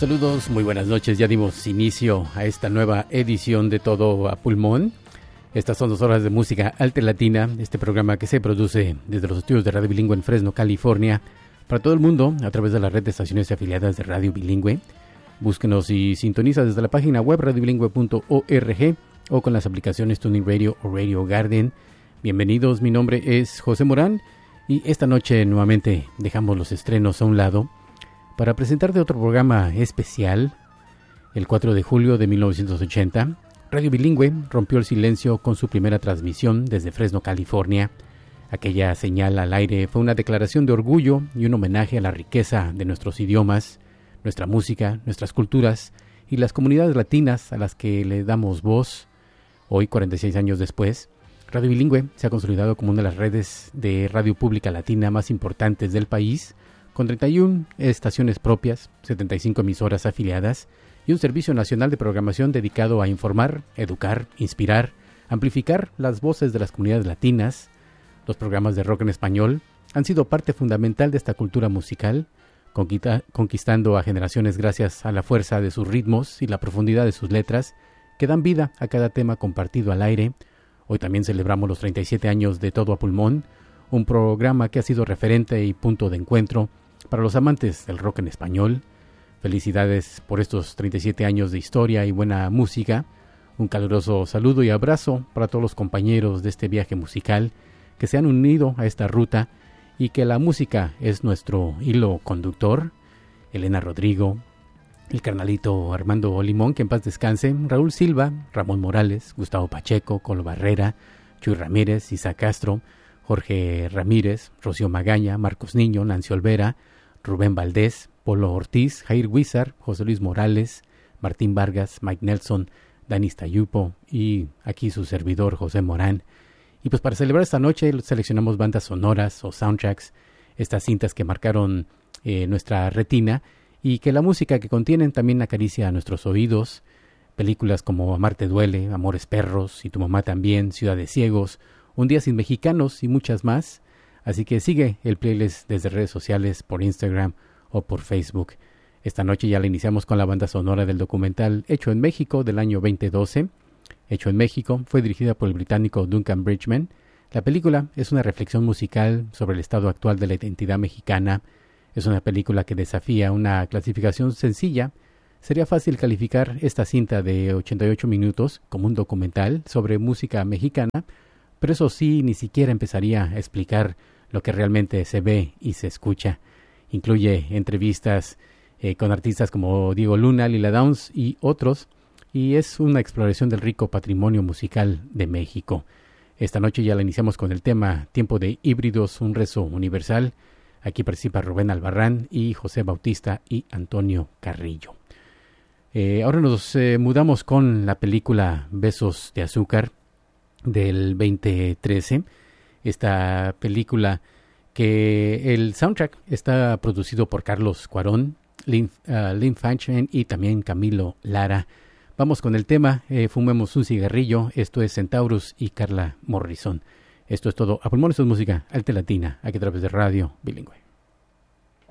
Saludos, muy buenas noches. Ya dimos inicio a esta nueva edición de Todo a Pulmón. Estas son 2 horas de música altelatina, este programa que se produce desde los estudios de Radio Bilingüe en Fresno, California, para todo el mundo a través de la red de estaciones afiliadas de Radio Bilingüe. Búsquenos y sintoniza desde la página web radiobilingüe.org o con las aplicaciones Tuning Radio o Radio Garden. Bienvenidos, mi nombre es José Morán y esta noche nuevamente dejamos los estrenos a un lado para presentarte otro programa especial. El 4 de julio de 1980, Radio Bilingüe rompió el silencio con su primera transmisión desde Fresno, California. Aquella señal al aire fue una declaración de orgullo y un homenaje a la riqueza de nuestros idiomas, nuestra música, nuestras culturas y las comunidades latinas a las que le damos voz. Hoy, 46 años después, Radio Bilingüe se ha consolidado como una de las redes de radio pública latina más importantes del país, con 31 estaciones propias, 75 emisoras afiliadas y un servicio nacional de programación dedicado a informar, educar, inspirar, amplificar las voces de las comunidades latinas. Los programas de rock en español han sido parte fundamental de esta cultura musical, conquistando a generaciones gracias a la fuerza de sus ritmos y la profundidad de sus letras, que dan vida a cada tema compartido al aire. Hoy también celebramos los 37 años de Todo a Pulmón, un programa que ha sido referente y punto de encuentro para los amantes del rock en español. Felicidades por estos 37 años de historia y buena música. Un caluroso saludo y abrazo para todos los compañeros de este viaje musical que se han unido a esta ruta y que la música es nuestro hilo conductor. Elena Rodrigo, el carnalito Armando Limón, que en paz descanse, Raúl Silva, Ramón Morales, Gustavo Pacheco, Colo Barrera, Chuy Ramírez, Isa Castro, Jorge Ramírez, Rocío Magaña, Marcos Niño, Nancy Olvera, Rubén Valdés, Polo Ortiz, Jair Huizar, José Luis Morales, Martín Vargas, Mike Nelson, Danis Tayupo y aquí su servidor José Morán. Y pues para celebrar esta noche seleccionamos bandas sonoras o soundtracks, estas cintas que marcaron nuestra retina y que la música que contienen también acaricia a nuestros oídos. Películas como Amarte duele, Amores perros y Tu mamá también, Ciudad de ciegos, Un día sin mexicanos y muchas más. Así que sigue el playlist desde redes sociales, por Instagram o por Facebook. Esta noche ya la iniciamos con la banda sonora del documental Hecho en México del año 2012. Hecho en México fue dirigida por el británico Duncan Bridgman. La película es una reflexión musical sobre el estado actual de la identidad mexicana. Es una película que desafía una clasificación sencilla. Sería fácil calificar esta cinta de 88 minutos como un documental sobre música mexicana, pero eso sí, ni siquiera empezaría a explicar lo que realmente se ve y se escucha. Incluye entrevistas con artistas como Diego Luna, Lila Downs y otros, y es una exploración del rico patrimonio musical de México. Esta noche ya la iniciamos con el tema Tiempo de híbridos, un rezo universal. Aquí participa Rubén Albarrán y José Bautista y Antonio Carrillo. Ahora nos mudamos con la película Besos de Azúcar del 2013. Esta película que el soundtrack está producido por Carlos Cuarón, Lynn Fanchen y también Camilo Lara. Vamos con el tema Fumemos un cigarrillo. Esto es Centaurus y Carla Morrison. Esto es Todo a Pulmón. Esto es música altelatina aquí a través de Radio Bilingüe.